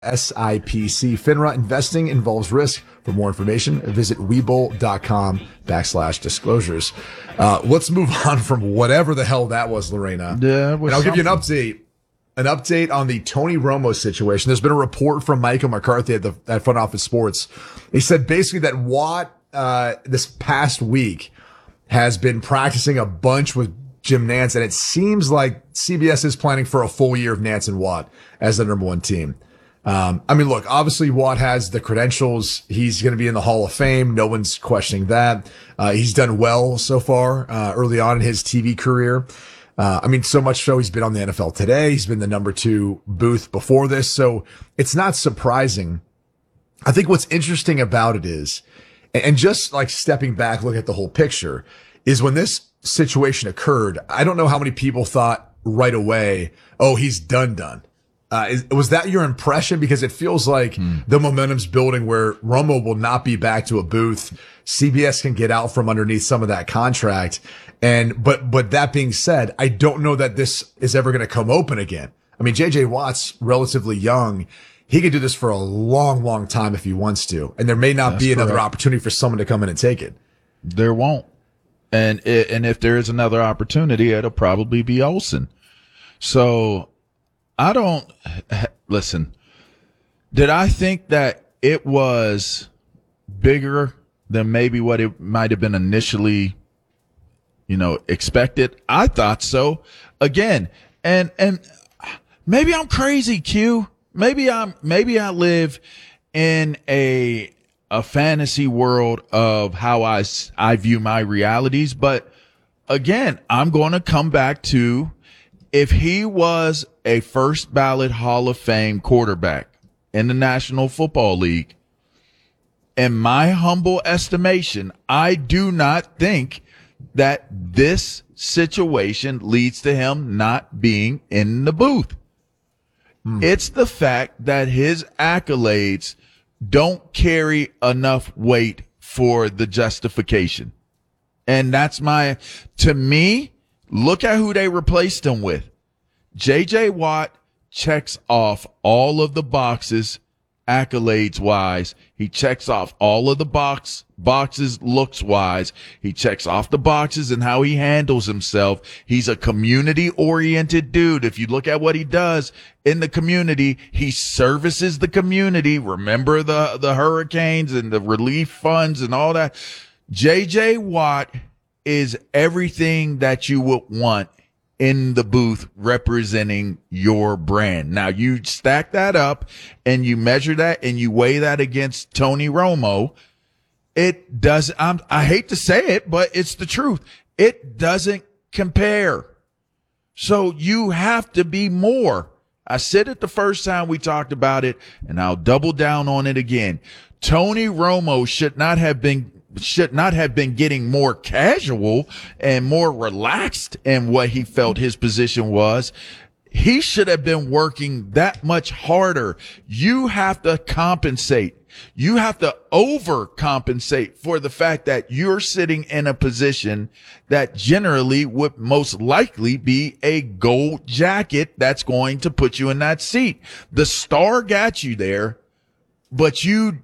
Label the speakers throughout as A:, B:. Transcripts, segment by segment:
A: SIPC. FINRA investing involves risk. For more information, visit webull.com/disclosures. Let's move on from whatever the hell that was, Lorena.
B: Yeah,
A: and I'll give you an update. An update on the Tony Romo situation. There's been a report from Michael McCarthy at Front Office Sports. He said basically that Watt, this past week has been practicing a bunch with Jim Nantz, and it seems like CBS is planning for a full year of Nantz and Watt as the number one team. I mean, look, obviously Watt has the credentials. He's going to be in the Hall of Fame. No one's questioning that. He's done well so far, early on in his TV career. I mean, so much so he's been on the NFL Today. He's been the number 2 booth before this. So it's not surprising. I think what's interesting about it is, and just like stepping back, look at the whole picture, is when this situation occurred, I don't know how many people thought right away, oh, he's done. Was that your impression? Because it feels like the momentum's building where Romo will not be back to a booth. CBS can get out from underneath some of that contract. But that being said, I don't know that this is ever going to come open again. I mean, JJ Watt's relatively young. He could do this for a long, long time if he wants to. And there may not be another opportunity for someone to come in and take it.
B: There won't. And if there is another opportunity, it'll probably be Olsen. So I don't listen. Did I think that it was bigger than maybe what it might have been initially, expected? I thought so. Again, and maybe I'm crazy, Q. Maybe I live in a fantasy world of how I view my realities. But again, I'm going to come back to, if he was a first ballot Hall of Fame quarterback in the National Football League, in my humble estimation, I do not think that this situation leads to him not being in the booth. It's the fact that his accolades don't carry enough weight for the justification. And that's to me, look at who they replaced him with. JJ Watt checks off all of the boxes accolades wise. He checks off all of the boxes looks wise. He checks off the boxes and how he handles himself. He's a community oriented dude. If you look at what he does in the community, he services the community. Remember the hurricanes and the relief funds and all that. JJ Watt is everything that you would want in the booth representing your brand. Now you stack that up and you measure that and you weigh that against Tony Romo. It does. I hate to say it, but it's the truth. It doesn't compare. So you have to be more. I said it the first time we talked about it, and I'll double down on it again. Tony Romo should not have been getting more casual and more relaxed in what he felt his position was. He should have been working that much harder. You have to compensate. You have to overcompensate for the fact that you're sitting in a position that generally would most likely be a gold jacket that's going to put you in that seat. The star got you there, but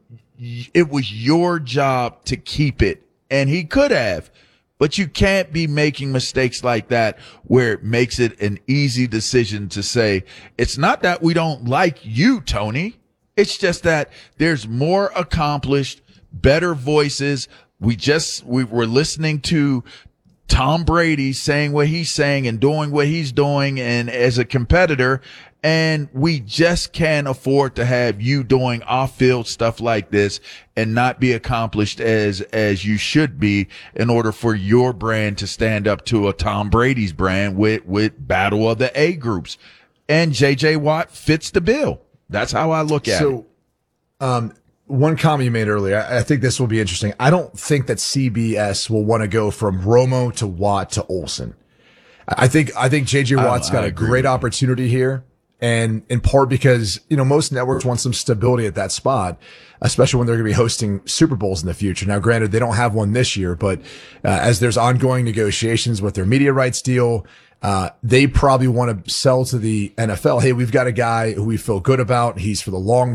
B: it was your job to keep it, and he could have, but you can't be making mistakes like that where it makes it an easy decision to say, it's not that we don't like you, Tony. It's just that there's more accomplished, better voices. We were listening to Tom Brady saying what he's saying and doing what he's doing, and as a competitor, and we just can't afford to have you doing off-field stuff like this and not be accomplished as you should be in order for your brand to stand up to a Tom Brady's brand with battle of the A groups. And JJ Watt fits the bill. That's how I look at it.
A: So, one comment you made earlier, I think this will be interesting. I don't think that CBS will want to go from Romo to Watt to Olsen. I think JJ Watt's got a great opportunity here. And in part because, most networks want some stability at that spot, especially when they're going to be hosting Super Bowls in the future. Now, granted, they don't have one this year, but as there's ongoing negotiations with their media rights deal, they probably want to sell to the NFL. Hey, we've got a guy who we feel good about. He's for the long